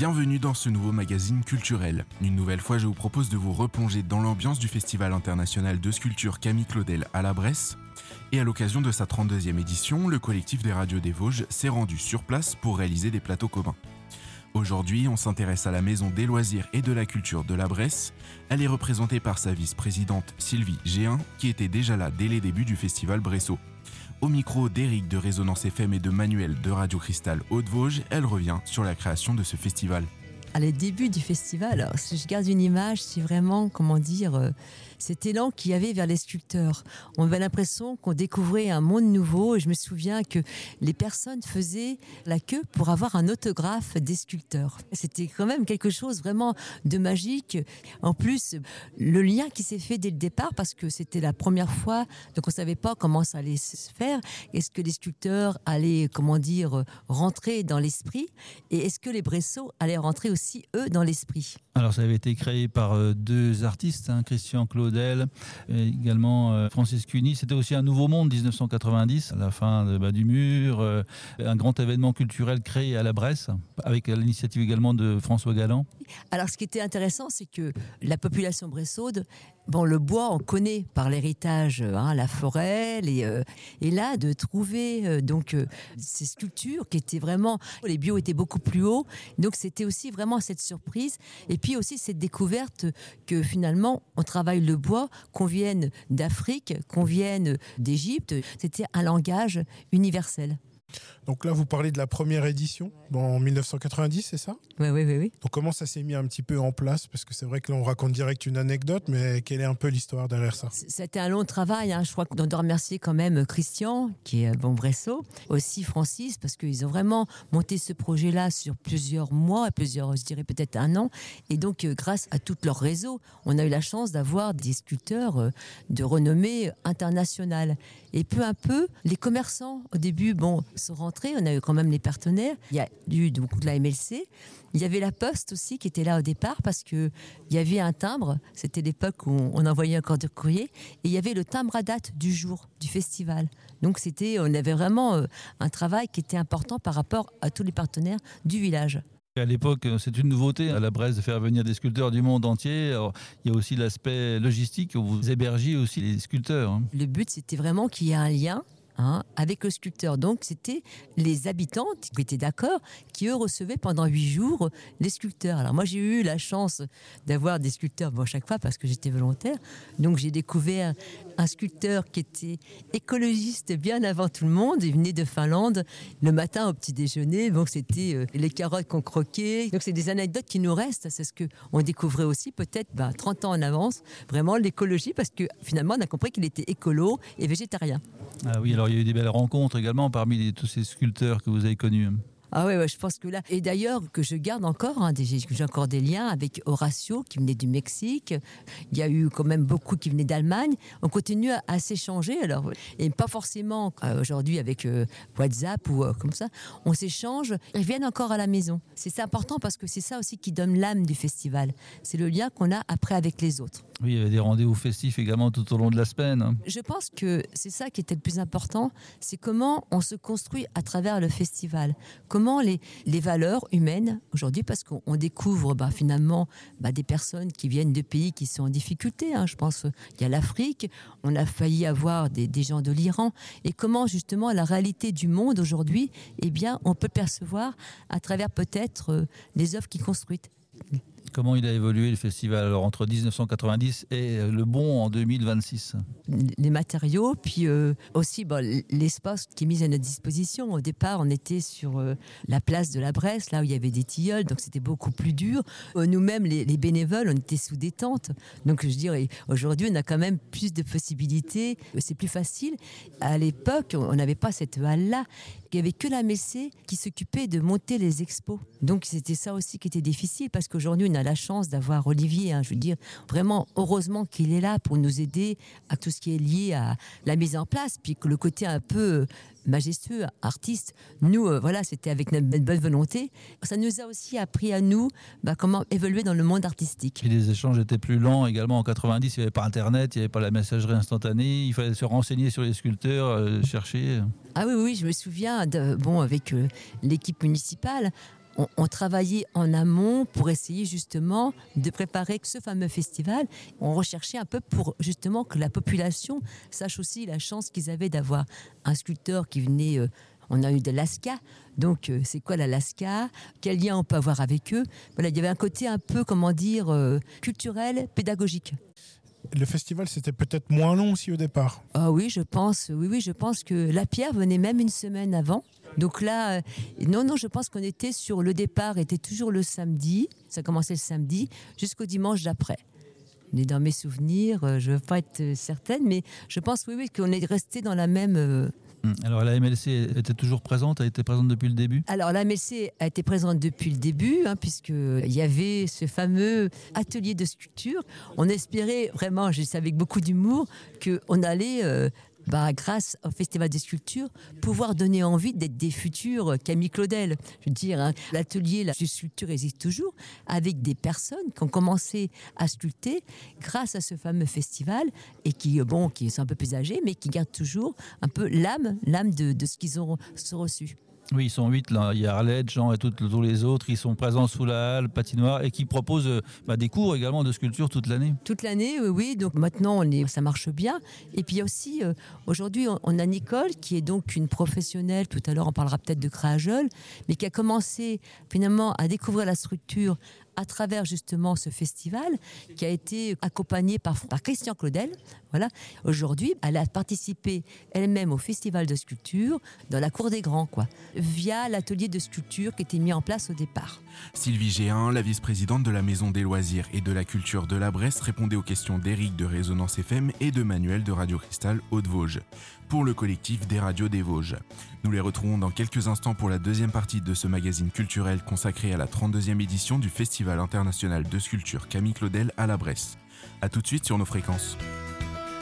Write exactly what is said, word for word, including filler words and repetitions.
Bienvenue dans ce nouveau magazine culturel. Une nouvelle fois, je vous propose de vous replonger dans l'ambiance du Festival international de sculpture Camille Claudel à la Bresse. Et à l'occasion de sa trente-deuxième édition, le collectif des radios des Vosges s'est rendu sur place pour réaliser des plateaux communs. Aujourd'hui, on s'intéresse à la Maison des loisirs et de la culture de la Bresse. Elle est représentée par sa vice-présidente Sylvie Géhin, qui était déjà là dès les débuts du festival Bresso. Au micro d'Éric de Résonance F M et de Manuel de Radio Cristal Haute-Vosges, elle revient sur la création de ce festival. À les débuts du festival, alors, si je garde une image, c'est vraiment, comment dire, euh, cet élan qu'il y avait vers les sculpteurs. On avait l'impression qu'on découvrait un monde nouveau. Et je me souviens que les personnes faisaient la queue pour avoir un autographe des sculpteurs. C'était quand même quelque chose vraiment de magique. En plus, le lien qui s'est fait dès le départ, parce que c'était la première fois, donc on ne savait pas comment ça allait se faire. Est-ce que les sculpteurs allaient, comment dire, rentrer dans l'esprit, et est-ce que les Bressos allaient rentrer aussi aussi, eux, dans l'esprit. Alors, ça avait été créé par euh, deux artistes, hein, Christian Claudel et également euh, Francis Cuny. C'était aussi un nouveau monde, dix-neuf cent quatre-vingt-dix, à la fin de, bah, du mur, euh, un grand événement culturel créé à la Bresse, avec l'initiative également de François Galland. Alors, ce qui était intéressant, c'est que la population bressaude, bon, le bois, on connaît par l'héritage, hein, la forêt, les, euh, et là, de trouver euh, donc euh, ces sculptures qui étaient vraiment, les bio étaient beaucoup plus hauts, donc c'était aussi vraiment cette surprise, et puis aussi cette découverte que finalement, on travaille le bois, qu'on vienne d'Afrique, qu'on vienne d'Égypte, c'était un langage universel. Donc là, vous parlez de la première édition, en dix-neuf cent quatre-vingt-dix, c'est ça ? Oui, oui, oui, oui. Donc comment ça s'est mis un petit peu en place ? Parce que c'est vrai que là, on raconte direct une anecdote, mais quelle est un peu l'histoire derrière ça ? C'était un long travail. Hein. Je crois qu'on doit remercier quand même Christian, qui est bon Bresso, aussi Francis, parce qu'ils ont vraiment monté ce projet-là sur plusieurs mois, plusieurs, je dirais peut-être un an. Et donc, euh, grâce à tout leur réseau, on a eu la chance d'avoir des sculpteurs euh, de renommée internationale. Et peu à peu, les commerçants, au début, bon, sont rentrés. On a eu quand même les partenaires. Il y a eu donc de la M L C. Il y avait la Poste aussi qui était là au départ parce que il y avait un timbre. C'était l'époque où on envoyait encore du courrier. Et il y avait le timbre à date du jour du festival. Donc c'était, on avait vraiment un travail qui était important par rapport à tous les partenaires du village. À l'époque, c'est une nouveauté à la Bresse de faire venir des sculpteurs du monde entier. Alors, il y a aussi l'aspect logistique où vous hébergiez aussi les sculpteurs. Hein. Le but, c'était vraiment qu'il y ait un lien. Hein, avec le sculpteur. Donc, c'était les habitants qui étaient d'accord, qui, eux, recevaient pendant huit jours les sculpteurs. Alors, moi, j'ai eu la chance d'avoir des sculpteurs, bon, chaque fois, parce que j'étais volontaire. Donc, j'ai découvert un sculpteur qui était écologiste bien avant tout le monde. Il venait de Finlande. Le matin, au petit déjeuner, bon, c'était euh, les carottes qu'on croquait. Donc, c'est des anecdotes qui nous restent. C'est ce qu'on découvrait aussi, peut-être bah, trente ans en avance, vraiment l'écologie, parce que finalement, on a compris qu'il était écolo et végétarien. Ah oui, alors il y a eu des belles rencontres également parmi les, tous ces sculpteurs que vous avez connus. Ah ouais, ouais, je pense que là... Et d'ailleurs, que je garde encore, hein, des, j'ai encore des liens avec Horacio, qui venait du Mexique. Il y a eu quand même beaucoup qui venaient d'Allemagne. On continue à, à s'échanger, alors, et pas forcément euh, aujourd'hui avec euh, WhatsApp ou euh, comme ça. On s'échange, ils viennent encore à la maison. C'est ça important parce que c'est ça aussi qui donne l'âme du festival. C'est le lien qu'on a après avec les autres. Oui, il y avait des rendez-vous festifs également tout au long de la semaine. Je pense que c'est ça qui était le plus important, c'est comment on se construit à travers le festival. Comment les, les valeurs humaines aujourd'hui, parce qu'on on découvre bah, finalement bah, des personnes qui viennent de pays qui sont en difficulté. Hein. Je pense qu'il y a l'Afrique, on a failli avoir des, des gens de l'Iran. Et comment justement la réalité du monde aujourd'hui, eh bien, on peut percevoir à travers peut-être euh, les œuvres qu'ils construisent. Comment il a évolué le festival alors, entre dix-neuf cent quatre-vingt-dix et le bon en deux mille vingt-six ? Les matériaux, puis euh, aussi bon, l'espace qui est mis à notre disposition. Au départ, on était sur euh, la place de la Bresse, là où il y avait des tilleuls, donc c'était beaucoup plus dur. Euh, nous-mêmes, les, les bénévoles, on était sous des tentes. Donc je dirais, aujourd'hui, on a quand même plus de possibilités, c'est plus facile. À l'époque, on n'avait pas cette halle-là. Il n'y avait que la Messée qui s'occupait de monter les expos. Donc c'était ça aussi qui était difficile, parce qu'aujourd'hui, on a la chance d'avoir Olivier, hein, je veux dire, vraiment, heureusement qu'il est là pour nous aider à tout ce qui est lié à la mise en place, puis que le côté un peu majestueux, artiste, nous, euh, voilà, c'était avec notre bonne volonté. Ça nous a aussi appris à nous bah, comment évoluer dans le monde artistique. Et les échanges étaient plus lents également en quatre-vingt-dix, il n'y avait pas Internet, il n'y avait pas la messagerie instantanée, il fallait se renseigner sur les sculpteurs, euh, chercher. Ah oui, oui, je me souviens, de, bon, avec euh, l'équipe municipale, on, on travaillait en amont pour essayer justement de préparer ce fameux festival. On recherchait un peu pour justement que la population sache aussi la chance qu'ils avaient d'avoir un sculpteur qui venait... Euh, on a eu de l'Alaska, donc euh, c'est quoi l'Alaska? Quel lien on peut avoir avec eux? Voilà, il y avait un côté un peu, comment dire, euh, culturel, pédagogique. Le festival, c'était peut-être moins long aussi au départ. Ah oui, je pense, oui, oui, je pense que la pierre venait même une semaine avant. Donc là, euh, non, non, je pense qu'on était sur le départ, était toujours le samedi. Ça commençait le samedi jusqu'au dimanche d'après. Mais dans mes souvenirs, euh, je ne veux pas être certaine, mais je pense, oui, oui, qu'on est resté dans la même. Euh, Alors la M L C était toujours présente, elle était présente depuis le début? Alors la M L C a été présente depuis le début, hein, puisqu'il y avait ce fameux atelier de sculpture. On espérait vraiment, je sais avec beaucoup d'humour, qu'on allait... Euh, Bah, grâce au Festival des sculptures, pouvoir donner envie d'être des futurs Camille Claudel. Je veux dire, hein, l'atelier de sculpture existe toujours, avec des personnes qui ont commencé à sculpter grâce à ce fameux festival, et qui, bon, qui sont un peu plus âgés, mais qui gardent toujours un peu l'âme, l'âme de, de ce qu'ils ont reçu. Oui, ils sont huit là. Il y a Arlette, Jean et tout, tous les autres. Ils sont présents sous la halle, patinoire, et qui proposent euh, bah, des cours également de sculpture toute l'année. Toute l'année, oui, oui. Donc maintenant, on est, ça marche bien. Et puis il y a aussi, euh, aujourd'hui, on, on a Nicole, qui est donc une professionnelle. Tout à l'heure, on parlera peut-être de Créageul, mais qui a commencé finalement à découvrir la structure à travers justement ce festival, qui a été accompagné par, par Christian Claudel. Voilà. Aujourd'hui, elle a participé elle-même au festival de sculpture dans la cour des grands, quoi, via l'atelier de sculpture qui était mis en place au départ. Sylvie Géhin, la vice-présidente de la Maison des Loisirs et de la Culture de la Bresse, répondait aux questions d'Éric de Résonance F M et de Manuel de Radio Cristal Haute-Vosges, pour le collectif des radios des Vosges. Nous les retrouvons dans quelques instants pour la deuxième partie de ce magazine culturel consacré à la trente-deuxième édition du Festival international de sculpture Camille Claudel à la Bresse. A tout de suite sur nos fréquences.